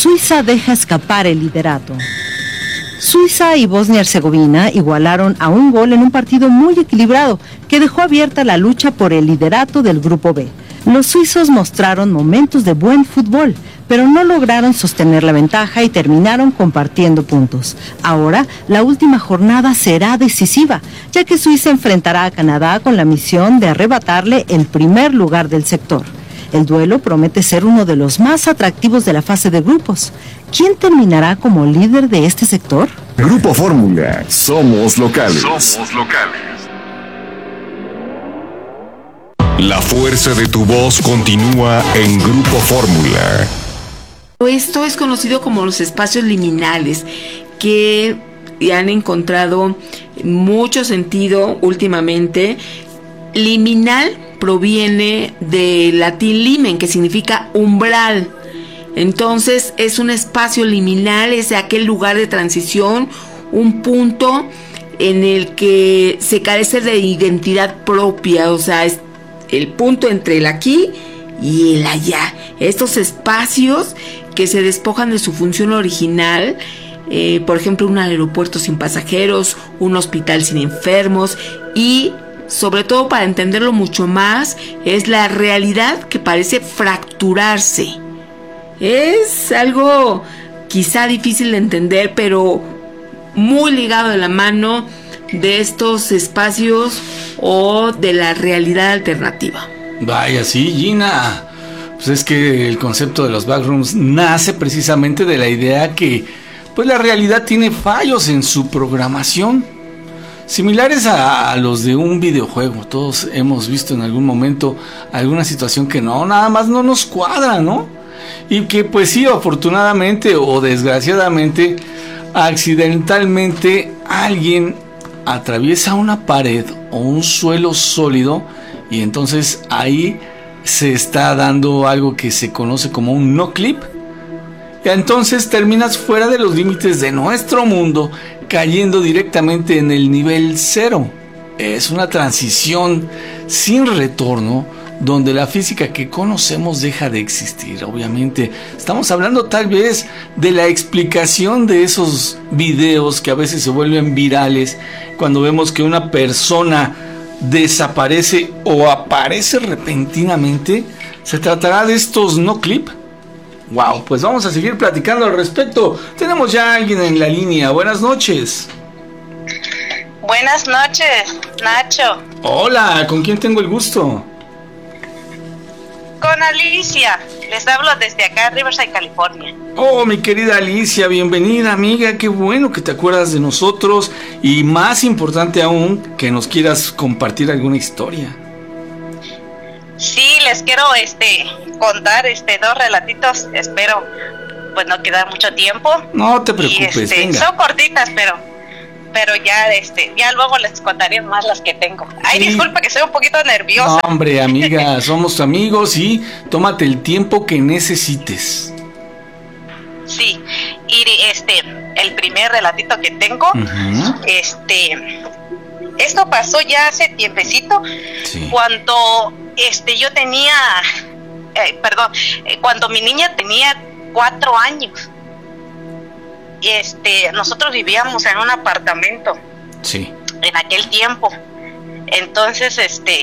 Suiza deja escapar el liderato. Suiza y Bosnia-Herzegovina igualaron a un gol en un partido muy equilibrado que dejó abierta la lucha por el liderato del Grupo B. Los suizos mostraron momentos de buen fútbol, pero no lograron sostener la ventaja y terminaron compartiendo puntos. Ahora, la última jornada será decisiva, ya que Suiza enfrentará a Canadá con la misión de arrebatarle el primer lugar del sector. El duelo promete ser uno de los más atractivos de la fase de grupos. ¿Quién terminará como líder de este sector? Grupo Fórmula. Somos locales. Somos locales. La fuerza de tu voz continúa en Grupo Fórmula. Esto es conocido como los espacios liminales, que han encontrado mucho sentido últimamente. Liminal proviene del latín limen, que significa umbral. Entonces es un espacio liminal, es aquel lugar de transición, un punto en el que se carece de identidad propia, o sea, es el punto entre el aquí y el allá. Estos espacios que se despojan de su función original, por ejemplo, un aeropuerto sin pasajeros, un hospital sin enfermos, y sobre todo, para entenderlo mucho más, es la realidad que parece fracturarse. Es algo quizá difícil de entender, pero muy ligado de la mano de estos espacios o de la realidad alternativa. Vaya, sí, Gina. Pues es que el concepto de los backrooms nace precisamente de la idea que pues la realidad tiene fallos en su programación, similares a los de un videojuego. Todos hemos visto en algún momento alguna situación que nada más no nos cuadra, ¿no? Y que pues sí, afortunadamente o desgraciadamente, accidentalmente alguien atraviesa una pared o un suelo sólido, y entonces ahí se está dando algo que se conoce como un no clip. Y entonces terminas fuera de los límites de nuestro mundo, cayendo directamente en el nivel cero. Es una transición sin retorno, donde la física que conocemos deja de existir. Obviamente estamos hablando tal vez de la explicación de esos videos que a veces se vuelven virales cuando vemos que una persona desaparece o aparece repentinamente. ¿Se tratará de estos no clip? Wow, pues vamos a seguir platicando al respecto. Tenemos ya a alguien en la línea. Buenas noches. Buenas noches, Nacho. Hola, ¿con quién tengo el gusto? Con Alicia. Les hablo desde acá, Riverside, California. Oh, mi querida Alicia, bienvenida, amiga. Qué bueno que te acuerdas de nosotros, y más importante aún, que nos quieras compartir alguna historia. Sí, les quiero contar dos relatitos. Espero pues no queda mucho tiempo. No te preocupes, venga. Son cortitas, pero ya luego les contaré más las que tengo. Ay, sí. Disculpa que soy un poquito nerviosa. No, hombre, amiga, somos amigos y tómate el tiempo que necesites. Sí, y el primer relatito que tengo, esto pasó ya hace tiempecito, sí. Cuando yo tenía, cuando mi niña tenía 4 años. Nosotros vivíamos en un apartamento, sí, en aquel tiempo. Entonces,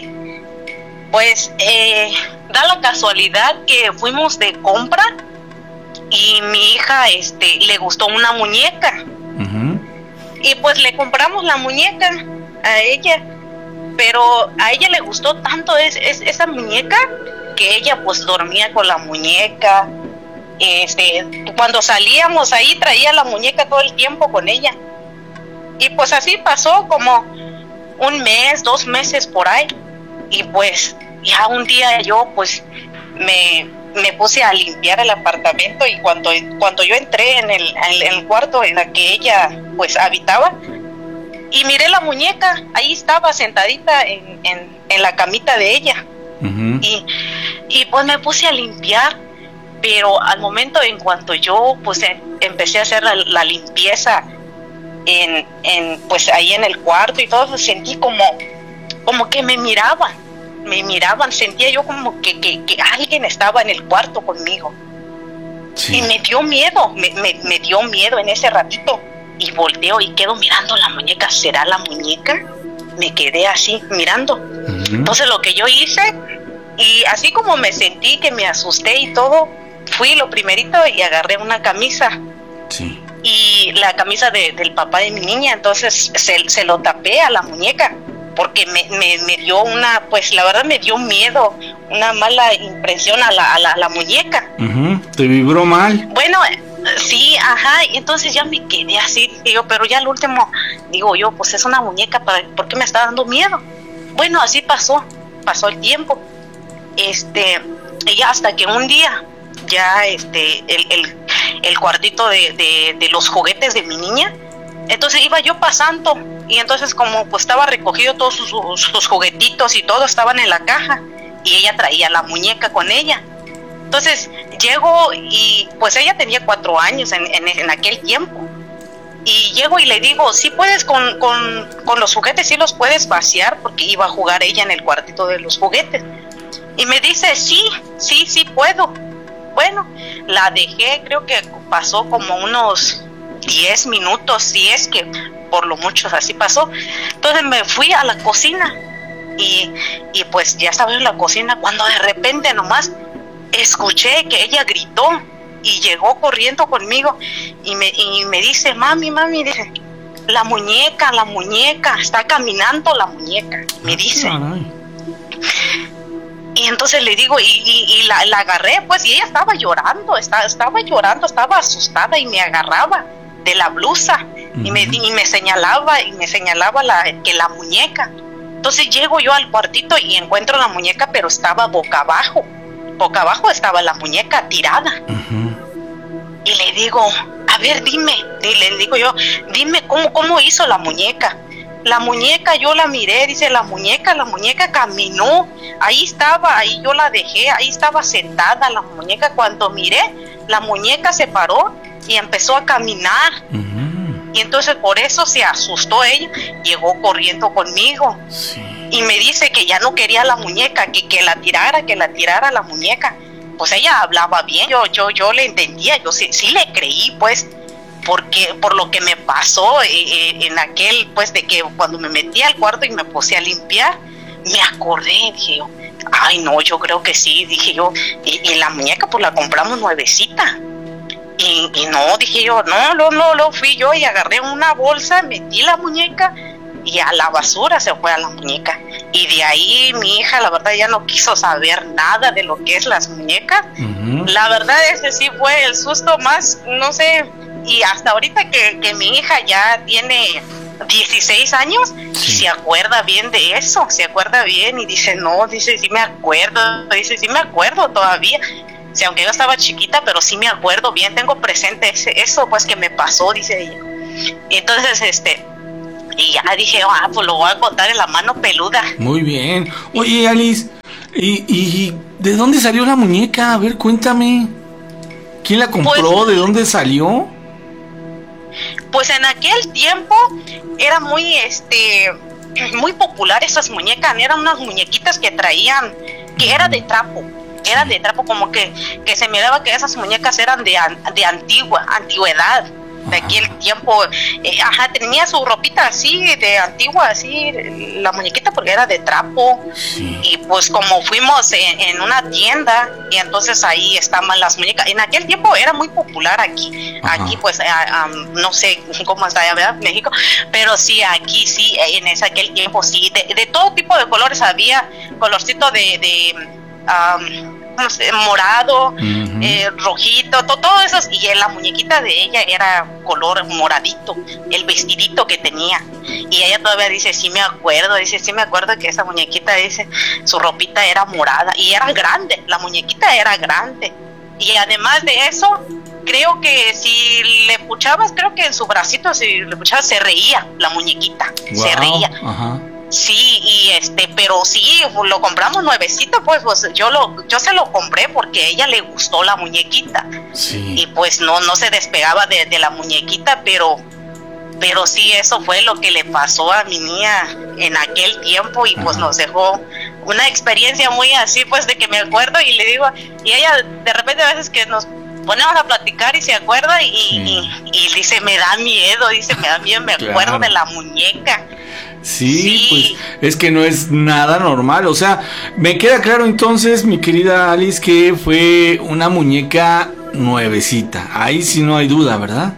da la casualidad que fuimos de compra y mi hija, le gustó una muñeca. Uh-huh. Y pues le compramos la muñeca a ella, pero a ella le gustó tanto esa muñeca que ella pues dormía con la muñeca. Cuando salíamos ahí traía la muñeca todo el tiempo con ella, y pues así pasó como 1 mes, 2 meses por ahí, y pues ya un día yo pues me puse a limpiar el apartamento, y cuando yo entré en el cuarto en el que ella pues habitaba, y miré la muñeca, ahí estaba sentadita en la camita de ella. Uh-huh. y pues me puse a limpiar. Pero al momento, en cuanto yo pues empecé a hacer la limpieza pues ahí en el cuarto y todo, sentí como que me miraban, sentía yo como que alguien estaba en el cuarto conmigo. Sí. Y me dio miedo, me dio miedo en ese ratito. Y volteo y quedo mirando la muñeca. ¿Será la muñeca? Me quedé así mirando. Entonces lo que yo hice, y así como me sentí que me asusté y todo, fui lo primerito y agarré una camisa. Sí. Y la camisa del papá de mi niña, entonces se lo tapé a la muñeca, porque me dio una, pues la verdad me dio miedo, una mala impresión a la muñeca. ¿Te vibró mal? Bueno, sí, ajá, y entonces ya me quedé así, digo, pero ya al último, digo yo, pues es una muñeca, ¿por qué me está dando miedo? Bueno, así pasó el tiempo, y ya hasta que un día, ya el cuartito de los juguetes de mi niña, entonces iba yo pasando, y entonces como pues estaba recogido todos sus juguetitos y todo, estaban en la caja, y ella traía la muñeca con ella. Entonces llego y pues ella tenía 4 años en aquel tiempo. Y llego y le digo, sí puedes con los juguetes, sí los puedes vaciar, porque iba a jugar ella en el cuartito de los juguetes. Y me dice, sí puedo. Bueno, la dejé, creo que pasó como unos 10 minutos, si es que por lo mucho así pasó. Entonces me fui a la cocina y pues ya estaba en la cocina cuando de repente nomás escuché que ella gritó y llegó corriendo conmigo y me dice, mami, dice, la muñeca, está caminando la muñeca, me dice. Y entonces le digo, y la agarré, pues, y ella estaba llorando, estaba asustada y me agarraba de la blusa y me señalaba que la muñeca. Entonces llego yo al cuartito y encuentro la muñeca, pero estaba boca abajo estaba la muñeca tirada. Y le digo, a ver, dime, y le digo yo, dime cómo hizo la muñeca. La muñeca yo la miré, dice, la muñeca caminó, ahí yo la dejé, ahí estaba sentada la muñeca. Cuando miré, la muñeca se paró y empezó a caminar. Y entonces por eso se asustó ella, llegó corriendo conmigo. Sí. Y me dice que ya no quería la muñeca, que la tirara la muñeca. Pues ella hablaba bien, yo le entendía, yo sí le creí, pues, porque por lo que me pasó en aquel, pues, de que cuando me metí al cuarto y me puse a limpiar, me acordé, dije yo, ay no, yo creo que sí, dije yo, y la muñeca pues la compramos nuevecita. Y no, dije yo, no, fui yo y agarré una bolsa, metí la muñeca y a la basura se fue a la muñeca. Y de ahí mi hija, la verdad, ya no quiso saber nada de lo que es las muñecas. La verdad, ese sí fue el susto más, no sé, y hasta ahorita que mi hija ya tiene 16 años, sí, se acuerda bien de eso, se acuerda bien y dice, no, dice, sí me acuerdo todavía. O sea, aunque yo estaba chiquita, pero sí me acuerdo bien, tengo presente eso pues que me pasó, dice ella. Y entonces, y ya dije, pues lo voy a contar en la mano peluda. Muy bien. Oye, Alice, ¿y de dónde salió la muñeca? A ver, cuéntame. ¿Quién la compró? Pues, ¿de dónde salió? Pues en aquel tiempo era muy, muy popular esas muñecas. Eran unas muñequitas que traían, que era de trapo. Era de trapo, como que se miraba que esas muñecas eran de antigüedad, de aquel tiempo. Tenía su ropita así, de antigua, así, la muñequita, porque era de trapo. Sí. Y pues como fuimos en una tienda, y entonces ahí estaban las muñecas. En aquel tiempo era muy popular aquí. Ajá. Aquí pues, no sé cómo está allá, ¿verdad? México, pero sí, aquí sí, en aquel tiempo sí, de todo tipo de colores había, colorcito no sé, morado, rojito, todo eso, y la muñequita de ella era color moradito, el vestidito que tenía, y ella todavía dice, sí me acuerdo que esa muñequita, dice, su ropita era morada, y era grande, la muñequita era grande, y además de eso, creo que si le puchabas, creo que en su bracito, si le puchabas, se reía la muñequita, wow, se reía. Ajá. Sí, y pero sí, lo compramos nuevecito, pues yo se lo compré porque a ella le gustó la muñequita. Sí. Y pues no se despegaba de la muñequita, pero sí, eso fue lo que le pasó a mi niña en aquel tiempo, y pues nos dejó una experiencia muy así, pues, de que me acuerdo y le digo, y ella de repente a veces que nos ponemos a platicar y se acuerda y dice, me da miedo, me acuerdo de la muñeca. Sí, pues es que no es nada normal. O sea, me queda claro entonces, mi querida Alice, que fue una muñeca nuevecita. Ahí sí no hay duda, ¿verdad?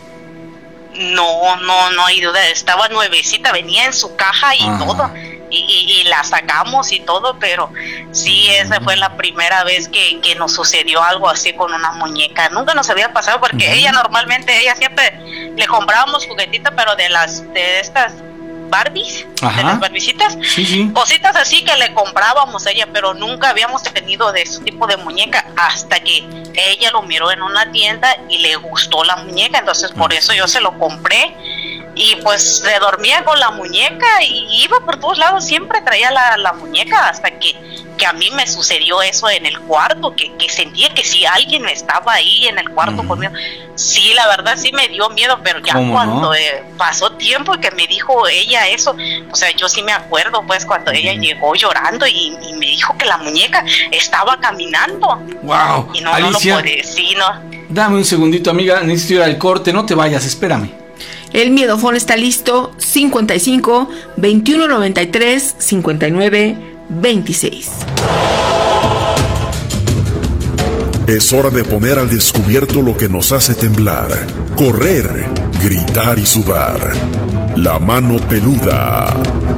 No hay duda. Estaba nuevecita, venía en su caja y todo. Y la sacamos y todo, pero sí, esa fue la primera vez que nos sucedió algo así con una muñeca. Nunca nos había pasado porque ella siempre le comprábamos juguetitos, pero de estas Barbies, de las Barbicitas, cositas así que le comprábamos a ella, pero nunca habíamos tenido de ese tipo de muñeca hasta que ella lo miró en una tienda y le gustó la muñeca, entonces por eso yo se lo compré. Y pues se dormía con la muñeca y iba por todos lados, siempre traía la muñeca, hasta que a mí me sucedió eso en el cuarto, que sentía que si alguien estaba ahí en el cuarto conmigo. Sí, la verdad sí me dio miedo, pero ya cuando pasó tiempo y que me dijo ella eso, o sea, yo sí me acuerdo pues cuando ella llegó llorando y me dijo que la muñeca estaba caminando. Wow. Y Alicia, no lo puede, sí, no. Dame un segundito, amiga, necesito ir al corte, no te vayas, espérame. El Miedofón está listo, 55 21 93 59 26. Es hora de poner al descubierto lo que nos hace temblar, correr, gritar y sudar. La mano peluda.